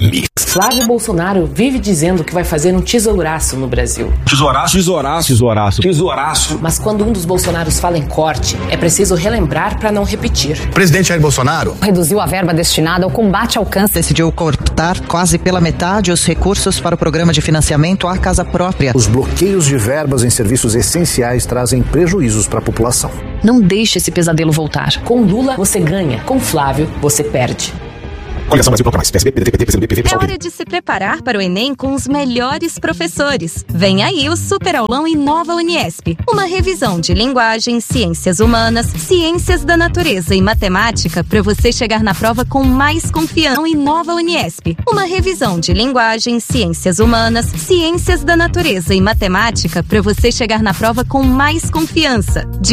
Mix. Flávio Bolsonaro vive dizendo que vai fazer um tesouraço no Brasil. Tesouraço. Mas quando um dos Bolsonaros fala em corte, é preciso relembrar para não repetir. Presidente Jair Bolsonaro reduziu a verba destinada ao combate ao câncer. Decidiu cortar quase pela metade os recursos para o programa de financiamento à casa própria. Os bloqueios de verbas em serviços essenciais trazem prejuízos para a população. Não deixe esse pesadelo voltar. Com Lula, você ganha. Com Flávio, você perde. Coligação Brasil Contra Mais. PSB, PDT, PCdoB, PV, É PSOL, hora de se preparar para o Enem com os melhores professores. Vem aí o Super Aulão Inova Uniesp. Uma revisão de linguagem, ciências humanas, ciências da natureza e matemática para você chegar na prova com mais confiança. Inova Uniesp. Uma revisão de linguagem, ciências humanas, ciências da natureza e matemática para você chegar na prova com mais confiança.